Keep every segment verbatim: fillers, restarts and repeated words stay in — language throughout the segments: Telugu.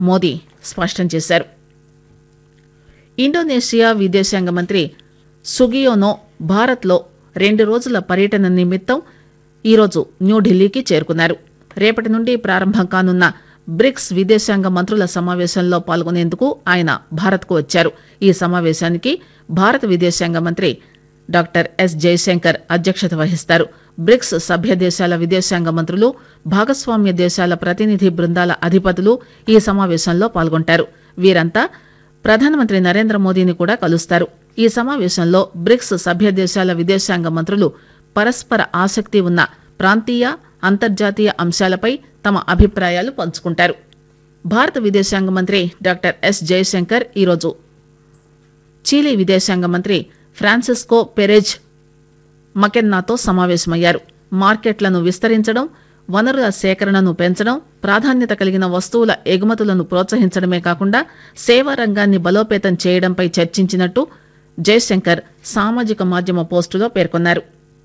మోదీ స్పష్టం చేశారు. ఇండోనేషియా విదేశాంగ మంత్రి సుగియోనో భారత్లో రెండు రోజుల పర్యటన నిమిత్తం ఈరోజు న్యూఢిల్లీకి చేరుకున్నారు. రేపటి నుండి ప్రారంభం కానున్న బ్రిక్స్ విదేశాంగ మంత్రుల సమావేశంలో పాల్గొనేందుకు ఆయన భారత్కు వచ్చారు. ఈ సమావేశానికి భారత విదేశాంగ మంత్రి డాక్టర్ ఎస్ జయశంకర్ అధ్యక్షత వహిస్తారు. బ్రిక్స్ సభ్య దేశాల విదేశాంగ మంత్రులు, భాగస్వామ్య దేశాల ప్రతినిధి బృందాల అధిపతులు ఈ సమావేశంలో పాల్గొంటారు. వీరంతా ప్రధానమంత్రి నరేంద్ర మోదీని కూడా కలుస్తారు. ఈ సమావేశంలో బ్రిక్స్ సభ్య దేశాల విదేశాంగ మంత్రులు పరస్పర ఆసక్తి ఉన్న ప్రాంతీయ, అంతర్జాతీయ అంశాలపై తమ అభిప్రాయాలు పంచుకుంటారు. భారత విదేశాంగ మంత్రి డాక్టర్ ఎస్ జయశంకర్ ఈరోజు చీలీ విదేశాంగ మంత్రి ఫ్రాన్సిస్కో పెరెజ్ మకెన్నాతో సమావేశమయ్యారు. మార్కెట్లను విస్తరించడం, వనరుల సేకరణను పెంచడం, ప్రాధాన్యత కలిగిన వస్తువుల ఎగుమతులను ప్రోత్సహించడమే కాకుండా సేవా రంగాన్ని బలోపేతం చేయడంపై చర్చించినట్టు జయశంకర్ సామాజిక మాధ్యమ పోస్టులో పేర్కొన్నారు.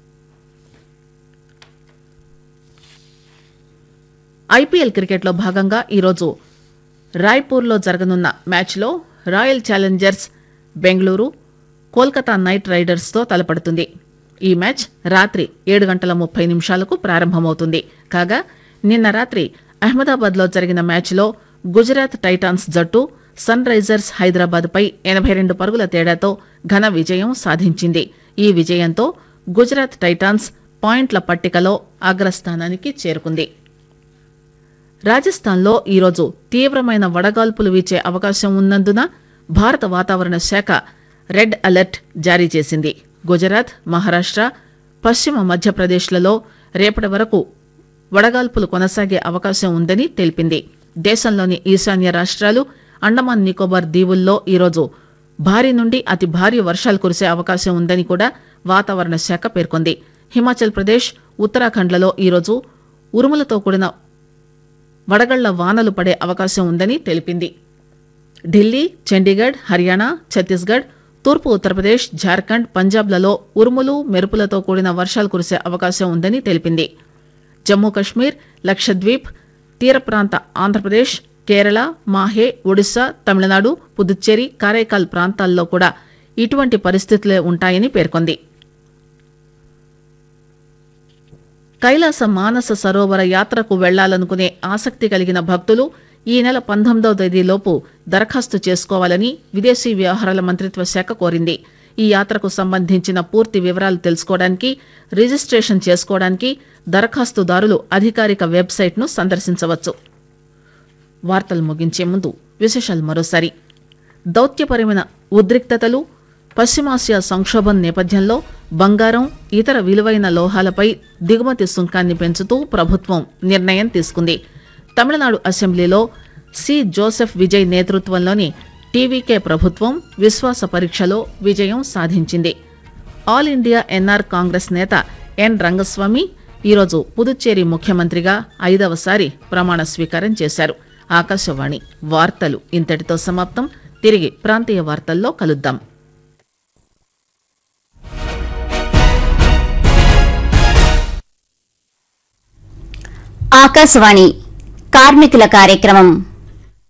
ఐపీఎల్ క్రికెట్లో భాగంగా ఈరోజు రాయ్పూర్లో జరగనున్న మ్యాచ్లో royal Challengers Bengaluru Kolkata night riders తో తలపడుతుంది. ఈ మ్యాచ్ రాత్రి ఏడు గంటల ముప్పై నిమిషాలకు ప్రారంభమవుతుంది. కాగా నిన్న రాత్రి అహ్మదాబాద్ లో జరిగిన మ్యాచ్లో గుజరాత్ టైటాన్స్ జట్టు సన్ రైజర్స్ హైదరాబాద్ పై ఎనభై రెండు పరుగుల తేడాతో ఘన విజయం సాధించింది. ఈ విజయంతో గుజరాత్ టైటాన్స్ పాయింట్ల పట్టికలో అగ్రస్థానానికి చేరుకుంది. రాజస్థాన్లో ఈరోజు తీవ్రమైన వడగాల్పులు వీచే అవకాశం ఉన్నందున భారత వాతావరణ శాఖ రెడ్ అలర్ట్ జారీ చేసింది. గుజరాత్, మహారాష్ట, పశ్చిమ మధ్యప్రదేశ్లలో రేపటి వరకు వడగాల్పులు కొనసాగే అవకాశం ఉందని తెలిపింది. దేశంలోని ఈశాన్య రాష్ట్రాలు, అండమాన్ నికోబార్ దీవుల్లో ఈరోజు భారీ నుండి అతి భారీ వర్షాలు కురిసే అవకాశం ఉందని కూడా వాతావరణ శాఖ పేర్కొంది. హిమాచల్ ప్రదేశ్, ఉత్తరాఖండ్లలో ఈరోజు ఉరుములతో కూడిన వడగళ్ల వానలు పడే అవకాశం ఉందని తెలిపింది. ఢిల్లీ, చండీగఢ్, హర్యానా, ఛత్తీస్గఢ్, తూర్పు ఉత్తరప్రదేశ్, జార్ఖండ్, పంజాబ్లలో ఉరుములు, మెరుపులతో కూడిన వర్షాలు కురిసే అవకాశం ఉందని తెలిపింది. జమ్మూ కశ్మీర్, లక్షద్వీప్, తీర ప్రాంత ఆంధ్రప్రదేశ్, కేరళ, మాహే, ఒడిశా, తమిళనాడు, పుదుచ్చేరి, కారైకాల్ ప్రాంతాల్లో కూడా ఇటువంటి పరిస్థితులే ఉంటాయని పేర్కొంది. కైలాస మానస సరోవర యాత్రకు వెళ్లాలనుకునే ఆసక్తి కలిగిన భక్తులు ఈ నెల పంతొమ్మిదవ తేదీలోపు దరఖాస్తు చేసుకోవాలని విదేశీ వ్యవహారాల మంత్రిత్వ శాఖ కోరింది. ఈ యాత్రకు సంబంధించిన పూర్తి వివరాలు తెలుసుకోవడానికి, రిజిస్ట్రేషన్ చేసుకోవడానికి దరఖాస్తుదారులు అధికారిక వెబ్సైట్ ను సందర్శించవచ్చు. వార్తలు ముగించే ముందు విశేషాలు మరోసారి. దౌత్యపరమైన ఉద్రిక్తతలు, పశ్చిమాసియా సంక్షోభం నేపథ్యంలో బంగారం, ఇతర విలువైన లోహాలపై దిగుమతి సుంకాన్ని పెంచుతూ ప్రభుత్వం నిర్ణయం తీసుకుంది. తమిళనాడు అసెంబ్లీలో సి జోసెఫ్ విజయ్ నేతృత్వంలోని టీవీకే ప్రభుత్వం విశ్వాస పరీక్షలో విజయం సాధించింది. ఆల్ ఇండియా ఎన్ఆర్ కాంగ్రెస్ నేత ఎన్ రంగస్వామి ఈరోజు పుదుచ్చేరి ముఖ్యమంత్రిగా ఐదవసారి ప్రమాణ స్వీకారం చేశారు. ఆకాశవాణి వార్తలు ఇంతటితో సమాప్తం. తిరిగి ప్రాంతీయ వార్తల్లో కలుద్దాం. ఆకాశవాణి కార్మికుల కార్యక్రమం.